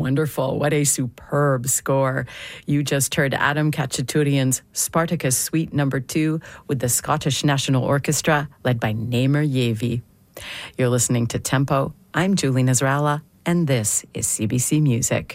Wonderful. What a superb score. You just heard Adam Khachaturian's Spartacus Suite No. 2 with the Scottish National Orchestra led by Namer Yavi. You're listening to Tempo. I'm Julie Nasrallah, and this is CBC Music.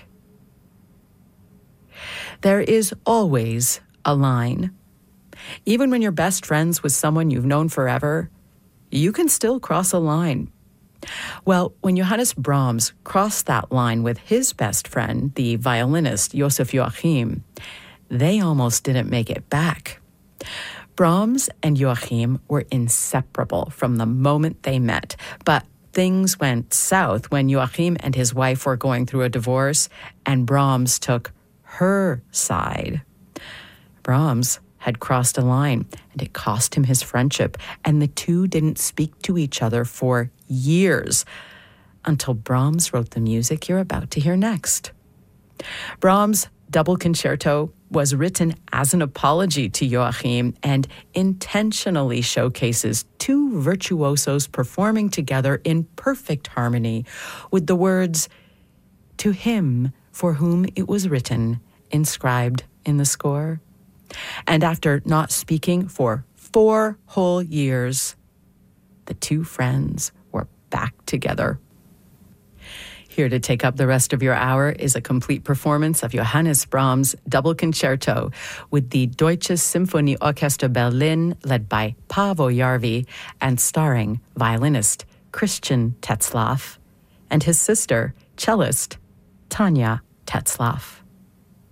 There is always a line. Even when you're best friends with someone you've known forever, you can still cross a line. Well, when Johannes Brahms crossed that line with his best friend, the violinist Joseph Joachim, they almost didn't make it back. Brahms and Joachim were inseparable from the moment they met, but things went south when Joachim and his wife were going through a divorce, and Brahms took her side. Brahms had crossed a line, and it cost him his friendship, and the two didn't speak to each other for years, until Brahms wrote the music you're about to hear next. Brahms' Double Concerto was written as an apology to Joachim and intentionally showcases two virtuosos performing together in perfect harmony, with the words, "To him for whom it was written," inscribed in the score. And after not speaking for 4 whole years, the two friends were back together. Here to take up the rest of your hour is a complete performance of Johannes Brahms' Double Concerto with the Deutsches Symphonieorchester Berlin, led by Paavo Järvi, and starring violinist Christian Tetzlaff and his sister, cellist Tanja Tetzlaff.